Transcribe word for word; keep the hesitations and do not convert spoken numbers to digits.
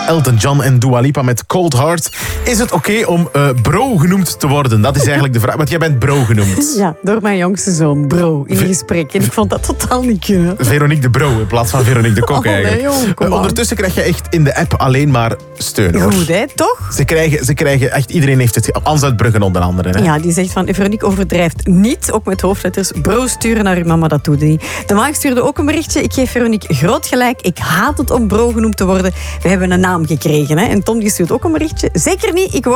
Elton John en Dua Lipa met Cold Heart. Is het oké okay om uh, bro genoemd te worden? Dat is eigenlijk de vraag. Want jij bent bro genoemd. Ja, door mijn jongste zoon, bro, in een gesprek. En ik vond dat totaal niet kunnen. Veronique de Bro in plaats van Veronique de Kok oh, eigenlijk. Nee, joh, uh, ondertussen krijg je echt in de app alleen maar steun. Hoor. Goed, hè, toch? Ze krijgen, ze krijgen echt, iedereen heeft het. Ans uit Bruggen onder andere. Hè? Ja, die zegt van, Veronique overdrijft niet. Ook met hoofdletters. Bro sturen naar uw mama, dat doet niet. De Maag stuurde ook een berichtje. Ik geef Veronique groot gelijk. Ik haat het om bro genoemd te worden. We hebben een naam gekregen. Hè? En Tom die stuurt ook een berichtje. Zeker niet. Ik word